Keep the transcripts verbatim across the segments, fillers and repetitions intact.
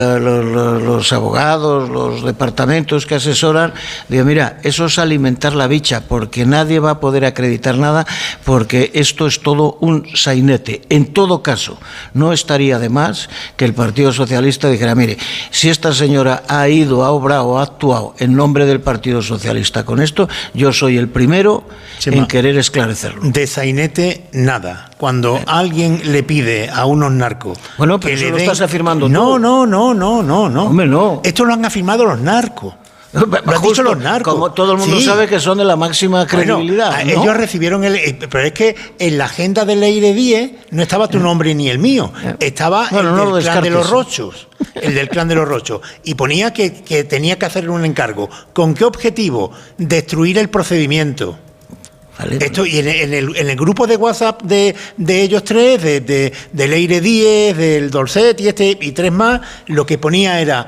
Los, los, los abogados, los departamentos que asesoran, digo, mira, eso es alimentar la bicha, porque nadie va a poder acreditar nada, porque esto es todo un sainete. En todo caso, no estaría de más que el Partido Socialista dijera, mire, si esta señora ha ido, ha obrado, ha actuado en nombre del Partido Socialista con esto, yo soy el primero Chema, en querer esclarecerlo. De sainete, nada. Cuando eh. alguien le pide a unos narcos... Bueno, pero eso lo den... estás afirmando tú. No, no, no. No, no, no. Hombre, no. Esto lo han afirmado los narcos. Lo han Justo, dicho los narcos. Como todo el mundo sí. sabe que son de la máxima credibilidad. Bueno, ¿no? Ellos recibieron el... Pero es que en la agenda de Leire Díez no estaba tu nombre ni el mío. Estaba bueno, el no del clan de los Rochos. El del clan de los Rochos. Y ponía que, que tenía que hacer un encargo. ¿Con qué objetivo? Destruir el procedimiento. Vale, Esto, y en el, en, el, en el grupo de WhatsApp de, de ellos tres, de, de, de Leire Díez, del Dolcet y este y tres más, lo que ponía era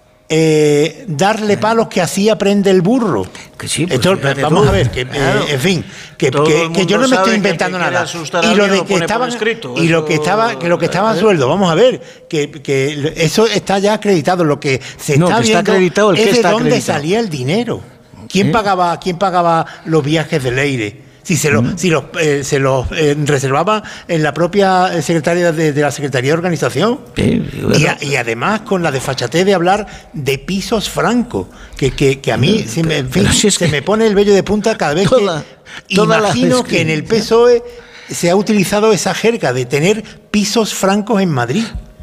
eh, darle palos que así aprende el burro. Que sí, pues Esto, vamos tú. a ver, que, claro. eh, en fin, que, que, que yo no me estoy inventando nada. Y lo de que estaban escrito, y lo que estaba, que lo que estaba a sueldo, vamos a ver, que, que eso está ya acreditado. Lo que se no, está que viendo está acreditado, el es que de está dónde acreditado. salía el dinero. ¿Quién, ¿Eh? pagaba, ¿Quién pagaba los viajes de Leire? Si se, lo, mm. si los, eh, se los eh, reservaba en la propia secretaria de, de la Secretaría de Organización. Sí, bueno. y, a, y además con la desfachatez de hablar de pisos francos, que, que, que a mí se me, en fin, si es se que me pone el vello de punta cada vez toda, que toda imagino que en el P S O E se ha utilizado esa jerga de tener pisos francos en Madrid.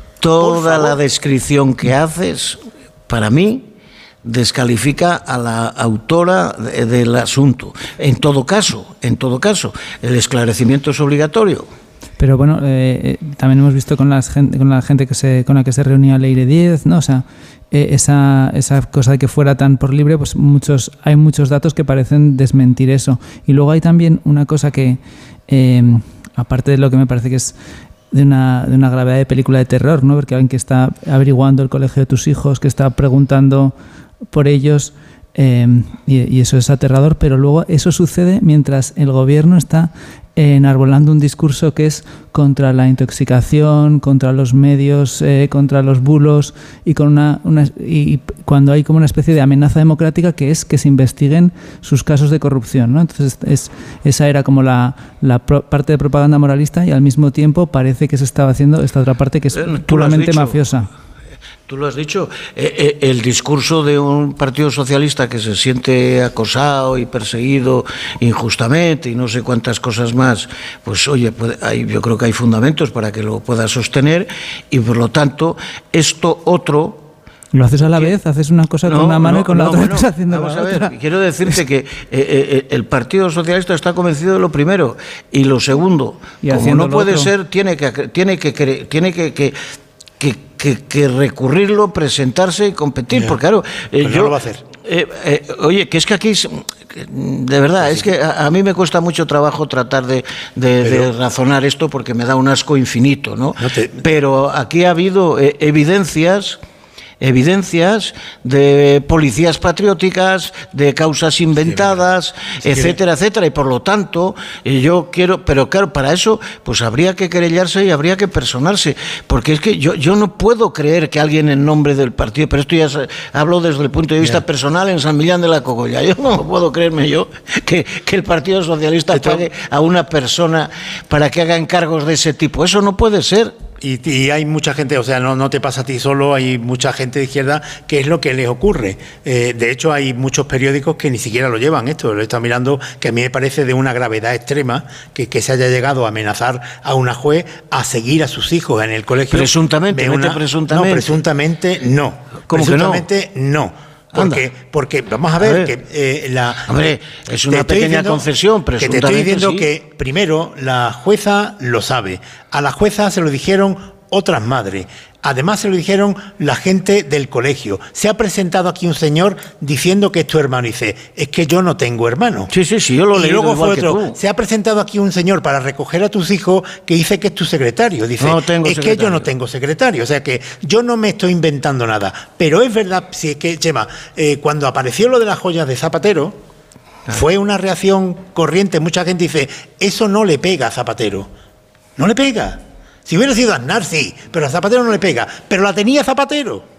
Toda la descripción que haces, para mí, descalifica a la autora de, del asunto. En todo caso, en todo caso, el esclarecimiento es obligatorio. Pero bueno, eh, también hemos visto con, las, con la gente que se, con la que se reunía Leire Díez, ¿no? O sea, eh, esa, esa cosa de que fuera tan por libre, pues muchos, hay muchos datos que parecen desmentir eso. Y luego hay también una cosa que, eh, aparte de lo que me parece que es de una, de una gravedad de película de terror, ¿no? Porque alguien que está averiguando el colegio de tus hijos, que está preguntando por ellos, eh, y, y eso es aterrador, pero luego eso sucede mientras el gobierno está eh, enarbolando un discurso que es contra la intoxicación, contra los medios, eh, contra los bulos, y con una, una y cuando hay como una especie de amenaza democrática que es que se investiguen sus casos de corrupción, ¿no? Entonces es, esa era como la, la pro, parte de propaganda moralista, y al mismo tiempo parece que se estaba haciendo esta otra parte que es puramente mafiosa. Tú lo has dicho, eh, eh, el discurso de un partido socialista que se siente acosado y perseguido injustamente y no sé cuántas cosas más, pues oye, puede, hay, yo creo que hay fundamentos para que lo pueda sostener, y por lo tanto, esto otro... ¿Lo haces a la vez? ¿Haces una cosa no, con una mano no, y con la no, otra bueno, estás haciendo vamos la a ver, otra? Quiero decirte que eh, eh, el Partido Socialista está convencido de lo primero, y lo segundo, y como no puede otro. ser, tiene que, tiene que, tiene que, que Que, que, que recurrirlo, presentarse y competir, yeah. porque claro, eh, yo, no lo va a hacer. Eh, eh, oye, que es que aquí, de verdad, sí. es que a, a mí me cuesta mucho trabajo tratar de, de, Pero, de razonar esto, porque me da un asco infinito, ¿no? no te... Pero aquí ha habido eh, evidencias... evidencias de policías patrióticas, de causas inventadas, sí, etcétera, etcétera, y por lo tanto yo quiero, pero claro, para eso pues habría que querellarse y habría que personarse, porque es que yo, yo no puedo creer que alguien en nombre del partido, pero esto ya se, hablo desde el punto de vista yeah. personal, en San Millán de la Cogolla, yo no puedo creerme yo que, que el Partido Socialista pague a una persona para que haga encargos de ese tipo, eso no puede ser. Y, y hay mucha gente, o sea, no, no te pasa a ti solo, hay mucha gente de izquierda que es lo que les ocurre. Eh, de hecho, hay muchos periódicos que ni siquiera lo llevan esto. Lo he estado mirando, que a mí me parece de una gravedad extrema que, que se haya llegado a amenazar a una juez a seguir a sus hijos en el colegio. Presuntamente, una, presuntamente. No, presuntamente no. ¿Cómo presuntamente que no? no. Porque, porque vamos a ver, a ver. que eh, la Hombre, es una pequeña diciendo, concesión, presuntamente. Que te estoy diciendo sí. que primero la jueza lo sabe. A la jueza se lo dijeron otras madres. Además se lo dijeron la gente del colegio. Se ha presentado aquí un señor diciendo que es tu hermano. Y dice, es que yo no tengo hermano. Sí, sí, sí, yo lo leí. Y luego fue igual otro. Se ha presentado aquí un señor para recoger a tus hijos que dice que es tu secretario. Dice, no tengo es secretario. que yo no tengo secretario. O sea que yo no me estoy inventando nada. Pero es verdad, si es que, Chema, eh, cuando apareció lo de las joyas de Zapatero, claro. fue una reacción corriente. Mucha gente dice, eso no le pega a Zapatero. No le pega. Si hubiera sido Aznar, sí, pero a Zapatero no le pega. Pero la tenía Zapatero.